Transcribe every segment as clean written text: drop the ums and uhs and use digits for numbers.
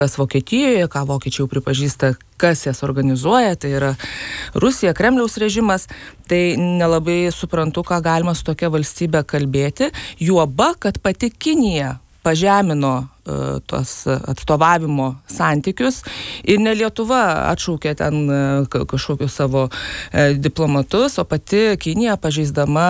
Vokietijoje, ką vokiečiai pripažįsta, kas jas organizuoja, tai yra Rusija, Kremliaus režimas, tai nelabai suprantu, ką galima su tokia valstybė kalbėti, juoba, kad pati Kinija pažemino tuos atstovavimo santykius ir ne Lietuva atšaukė ten kažkokius savo diplomatus, o pati Kinija pažeisdama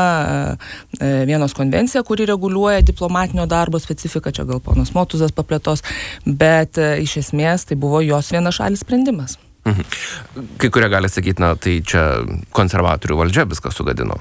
Vienos konvenciją, kuri reguliuoja diplomatinio darbo specifiką, čia gal ponas Motuzas paplėtos, bet iš esmės tai buvo jos vienašalis sprendimas. Kai kurie gali sakyti, tai čia konservatorių valdžia viską sugadino.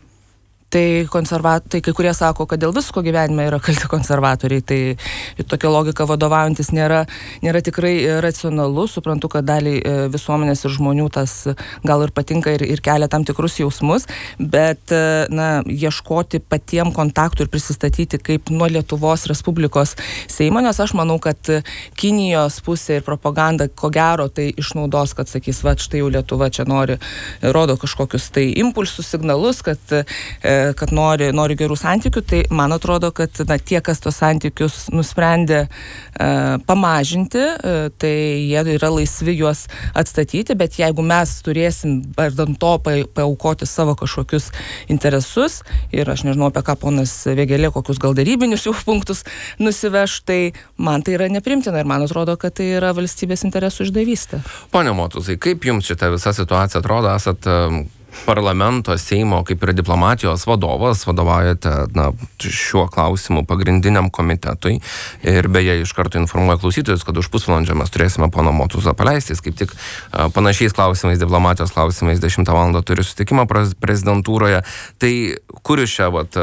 Tai kai kurie sako, kad dėl visko gyvenime yra kalti konservatoriai, tai tokia logika vadovaujantis nėra tikrai racionalu. Suprantu, kad daliai visuomenės ir žmonių tas gal ir patinka ir kelia tam tikrus jausmus, bet ieškoti patiem kontaktų ir prisistatyti kaip nuo Lietuvos Respublikos Seimo, nes aš manau, kad Kinijos pusė ir propaganda ko gero tai išnaudos, kad sakys, va, štai jau Lietuva čia rodo kažkokius tai impulsus, signalus, kad nori gerų santykių, tai man atrodo, kad tie, kas tos santykius nusprendė pamažinti, tai jie yra laisvi juos atstatyti, bet jeigu mes turėsim vardan to paaukoti savo kažkokius interesus, ir aš nežinau, apie ką ponas Vėgėlė, kokius gal darybinius jų punktus nusiveš, tai man tai yra neprimtina ir man atrodo, kad tai yra valstybės interesų išdavystė. Pone Motuzai, kaip jums šita visa situacija atrodo? Esat parlamento, Seimo, kaip ir diplomatijos vadovas, vadovaujate šiuo klausimu pagrindiniam komitetui ir beje iš karto informuoja klausytojus, kad už pusvalandžio mes turėsime poną Motuzą paleisti, kaip tik panašiais klausimais, diplomatijos klausimais 10 val. Turi susitikimą prezidentūroje. Tai kur jūs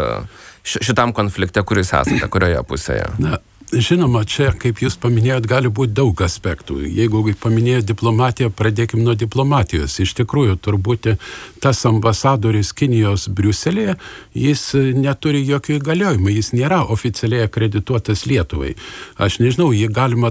šitam konflikte, kuris esate, kurioje pusėje? Žinoma, čia, kaip jūs paminėjot, gali būti daug aspektų. Jeigu paminėjot diplomatiją, pradėkim nuo diplomatijos. Iš tikrųjų, turbūt tas ambasadoris Kinijos Briuselėje, jis neturi jokių įgaliojimų, jis nėra oficialiai akredituotas Lietuvai. Aš nežinau, jį galima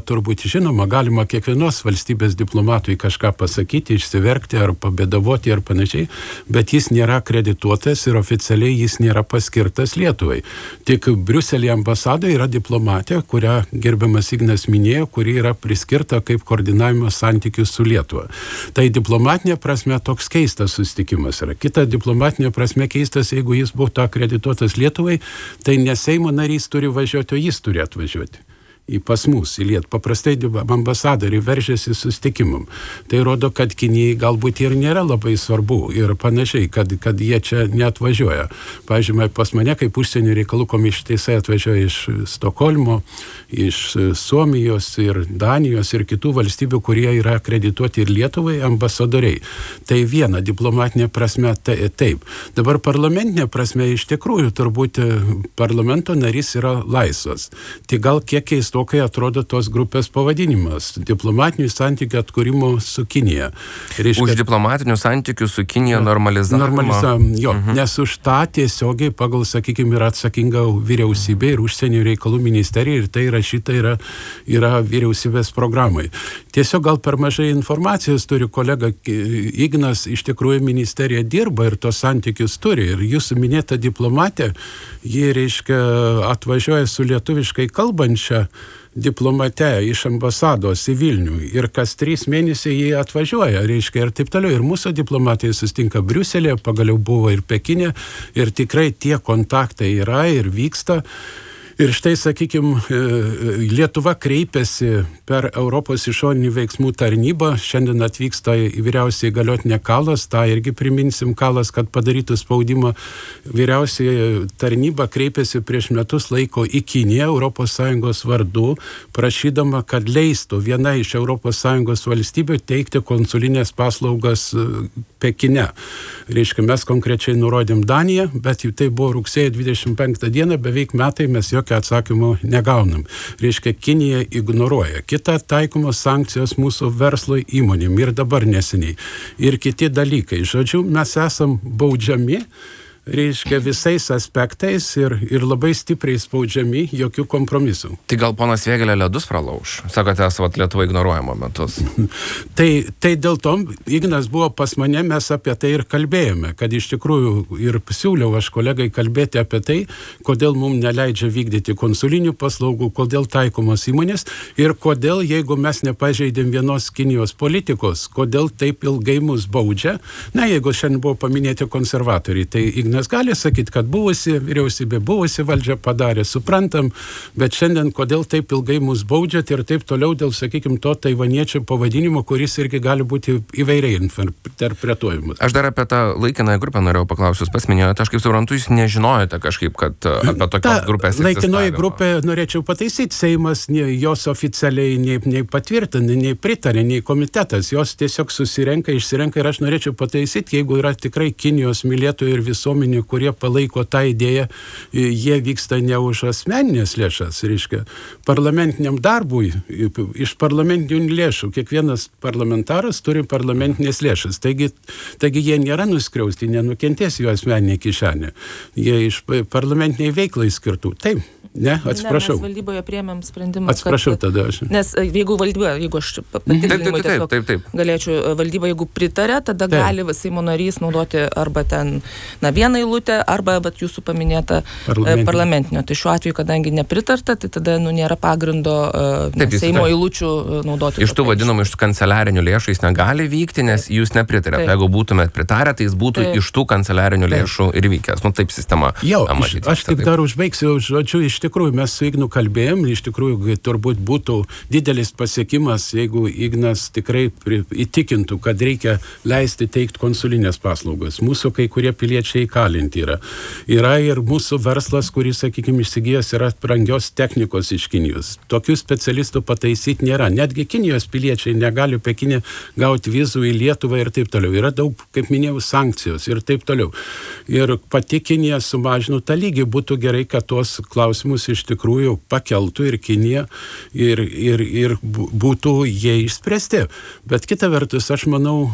galima kiekvienos valstybės diplomatui kažką pasakyti, išsiverkti ar pabėdavoti ar panašiai, bet jis nėra akredituotas ir oficialiai jis nėra paskirtas Lietuvai. Tik Briuselėje ambasadoje yra diplomatija, kurią gerbiamas Ignas minėjo, kuri yra priskirta kaip koordinavimo santykių su Lietuva. Tai diplomatinė prasme toks keistas susitikimas yra. Kita diplomatinė prasme keistas, jeigu jis būtų akredituotas Lietuvai, tai ne Seimo narys turi važiuoti, o jis turi atvažiuoti pas mus į Lietuvą. Paprastai ambasadoriai veržiasi susitikimam. Tai rodo, kad Kinijai galbūt ir nėra labai svarbu ir panašiai, kad jie čia neatvažiuoja. Pavyzdžiui, pas mane kaip užsienio reikalų komitetai atvažiuoja iš Stokholmo, iš Suomijos ir Danijos ir kitų valstybių, kurie yra akredituoti ir Lietuvai ambasadoriai. Tai viena diplomatinė prasme taip. Dabar parlamentinė prasme iš tikrųjų turbūt parlamento narys yra laisvas. Tai gal kiek keistokai atrodo tos grupės pavadinimas – diplomatinių santykių atkūrimo su Kinija. Už diplomatinių santykių su Kinija normalizavimą? Jo, nes už tą tiesiogiai pagal, sakykime, yra atsakinga vyriausybė ir užsienio reikalų ministerija ir tai rašyta yra vyriausybės programai. Tiesiog gal per mažai informacijos turi kolega Ignas, iš tikrųjų ministerija dirba ir tos santykius turi. Ir jūsų minėta diplomatė, ji, atvažiuoja su lietuviškai kalbančia diplomate iš ambasados į Vilnių ir kas 3 mėnesiai jie atvažiuoja, ir taip toliau. Ir mūsų diplomatai sustinka Briuselėje, pagaliau buvo ir Pekine, ir tikrai tie kontaktai yra ir vyksta. Ir štai, sakykime, Lietuva kreipėsi per Europos išorinių veiksmų tarnybą, šiandien atvyksta vyriausiai įgaliotinė Kalas, tą irgi priminsim Kalas, kad padarytų spaudimą. Vyriausiai tarnyba kreipėsi prieš metus laiko į Kiniją ES vardu, prašydama, kad leistų viena iš ES valstybių teikti konsulinės paslaugas Pekine. Mes konkrečiai nurodėm Daniją, bet tai buvo rugsėjo 25 dieną, beveik metai mes jokio atsakymo negaunam. Kinija ignoruoja. Kita taikomos sankcijos mūsų verslo įmonėm ir dabar neseniai. Ir kiti dalykai. Žodžiu, mes esam baudžiami reiškia visais aspektais ir labai stipriai spaudžiami, jokių kompromisų. Tai gal ponas Vėgėlė ledus pralauš? Sakote, esat Lietuva ignoruojama metus. Tai dėl to Ignas buvo pas mane, mes apie tai ir kalbėjome, kad iš tikrųjų ir siūliau aš kolegai kalbėti apie tai, kodėl mums neleidžia vykdyti konsulinių paslaugų, kodėl taikomos įmonės ir kodėl, jeigu mes nepažeidėm vienos Kinijos politikos, kodėl taip ilgai mus baudžia. Na, jeigu šiandien buvo paminėti konservatoriai, tai Ignas gali sakyti, kad buvusi vyriausybė, buvusi valdžia padarė, suprantam, bet šiandien kodėl taip ilgai mus baudžiat ir taip toliau dėl, sakykime, to taivaniečių pavadinimo, kuris irgi gali būti įvairiai interpretuojamas. Aš dar apie tą laikinąją grupę norėjau paklausius, pats minėjote, aš kaip suprantu, jūs nežinojote kažkaip, kad apie tokios grupės egzistavimą. Laikinoji grupė, norėčiau pataisyti, Seimas jos oficialiai nei patvirtina, nei pritarė, nei komitetas, jos tiesiog susirenka, išsirenka ir aš norėčiau pataisyti, jeigu yra tikrai Kinijos mylėtojų ir visuomenių, kurie palaiko tą idėją, jie vyksta ne už asmeninės lėšas, reiškia, parlamentiniam darbui, iš parlamentinių lėšų, kiekvienas parlamentaras turi parlamentinės lėšas, taigi jie nėra nuskriausti, nenukentės jų asmeninė kišenė, jie iš parlamentiniai veiklai skirtų. Taip. Ne, atsiprašau. Mes valdyboje priėmėm sprendimą. Atsiprašau tada aš. Nes jeigu valdyba, jeigu aš patikslinimui tiesiog galėčiau, valdyba, jeigu pritarė, tada gali Seimo narys naudoti arba ten vieną eilutę, arba jūsų paminėtą parlamentinio. Tai šiuo atveju, kadangi nepritarta, tai tada nėra pagrindo Seimo eilučių naudoti. Iš tų vadinamų iš kanceliarinių lėšų jis negali vykti, nes jūs nepritarėte. Jeigu būtumėt pritarę, tai jis būtų iš tų kanceliarinių lėšų ir vykęs. Nu taip sistema. Jo, aš tik dar užbaigsiu, žodžiu, iš tikrųjų mes su Ignu kalbėjom, iš tikrųjų turbūt būtų didelis pasiekimas, jeigu Ignas tikrai įtikintų, kad reikia leisti teikti konsulinės paslaugas. Mūsų kai kurie piliečiai įkalinti yra. Yra ir mūsų verslas, kuris, sakykime, įsigijęs yra brangios technikos iš Kinijos. Tokių specialistų pataisyti nėra. Netgi Kinijos piliečiai negali Pekinė gauti vizų į Lietuvą ir taip toliau. Yra daug, kaip minėjau, sankcijos ir taip toliau. Ir pati Kinija sumažino tą lygį. Būtų gerai, kad tuos klausimus iš tikrųjų pakeltų ir Kinija ir būtų jie išspręsti. Bet kita vertus, aš manau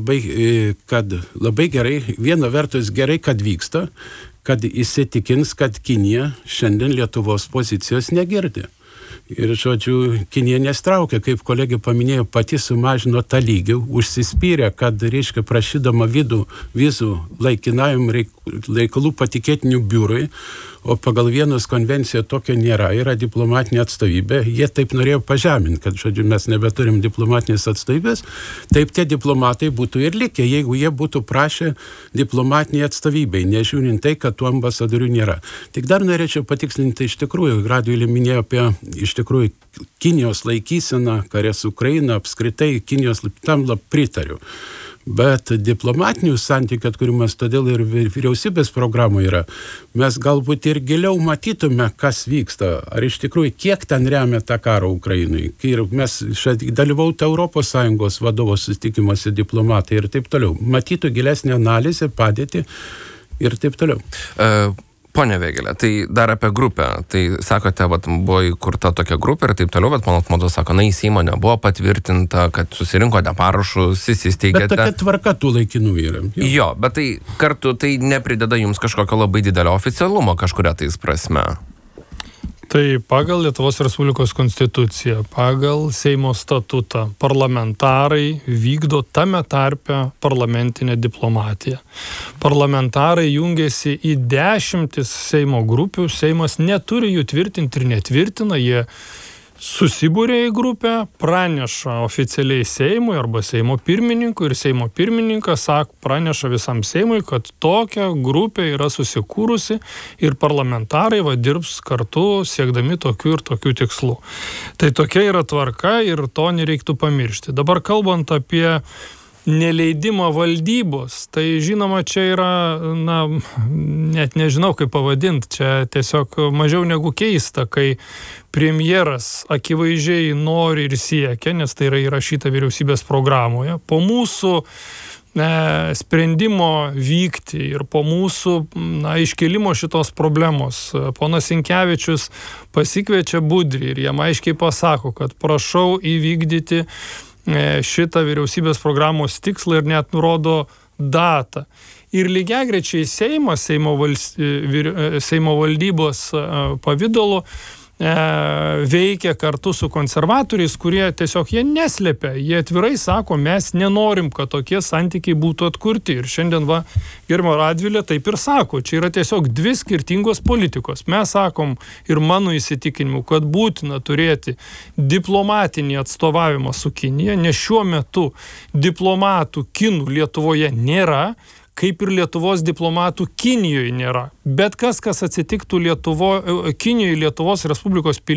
kad labai gerai, viena vertus gerai, kad vyksta, kad įsitikins, kad Kinija šiandien Lietuvos pozicijos negirdi. Ir, žodžiu, Kinija nestraukia, kaip kolegė paminėjo, pati sumažino tą lygį, užsispyrė, kad, reiškia, prašydama vizų laikinajam reikalų patikėtinių biurui, o pagal Vienos konvenciją tokio nėra, yra diplomatinė atstovybė, jie taip norėjo pažeminti, kad, žodžiu, mes nebeturim diplomatinės atstovybės, taip tie diplomatai būtų ir likę, jeigu jie būtų prašę diplomatinį atstovybei, nežiūrint tai, kad tų ambasadorių nėra. Tik dar norėčiau patikslinti, iš tikrųjų, Radvilė minėjo apie, iš tikrųjų, Kinijos laikyseną, karės Ukraina, apskritai Kinijos tam pritariu. Bet diplomatinių santykių atkūrimas todėl ir vyriausybės programų yra. Mes galbūt ir giliau matytume, kas vyksta. Ar iš tikrųjų, kiek ten remia tą karą Ukrainai. Ir mes dalyvauti ES vadovų susitikimuose diplomatai ir taip toliau. Matytų gilesnę analizę, padėtį ir taip toliau. Pone Vėgėlė, tai dar apie grupę. Tai sakote, buvo įkurta tokia grupė ir taip toliau, bet mano atmodo sako, į Seimą nebuvo patvirtinta, kad susirinkote parašus, įsisteigėte. Bet tokia tvarka tų laikinų yra. Jo, bet tai kartu tai neprideda jums kažkokio labai didelio oficialumo kažkuria tais prasme. Tai pagal Lietuvos Respublikos konstituciją, pagal Seimo statutą parlamentarai vykdo tame tarpe parlamentinę diplomatiją. Parlamentarai jungiasi į 10 Seimo grupių, Seimas neturi jų tvirtinti ir netvirtina, jie susibūrė į grupę, praneša oficialiai Seimui arba Seimo pirmininkui ir Seimo pirmininkas praneša visam Seimui, kad tokia grupė yra susikūrusi ir parlamentarai dirbs kartu siekdami tokių ir tokių tikslų. Tai tokia yra tvarka ir to nereiktų pamiršti. Dabar kalbant apie neleidimą valdybos, tai žinoma, čia yra, net nežinau kaip pavadinti, čia tiesiog mažiau negu keista, kai premjeras akivaizdžiai nori ir siekia, nes tai yra įrašyta vyriausybės programoje, po mūsų sprendimo vykti ir po mūsų iškėlimo šitos problemos. Ponas Sinkevičius pasikviečia Budrį ir jam aiškiai pasako, kad prašau įvykdyti šitą vyriausybės programos tikslą ir net nurodo datą. Ir lygiagrečiai Seimo valdybos pavidalu veikia kartu su konservatoriais, kurie tiesiog jie neslepia, jie atvirai sako, mes nenorim, kad tokie santykiai būtų atkurti. Ir šiandien gerbiama Radvilė taip ir sako, čia yra tiesiog dvi skirtingos politikos. Mes sakom ir mano įsitikinimu, kad būtina turėti diplomatinį atstovavimą su Kinija, nes šiuo metu diplomatų kinų Lietuvoje nėra, kaip ir Lietuvos diplomatų Kinijoje nėra. Bet kas atsitiktų Kinijoje Lietuvos Respublikos piliečiams,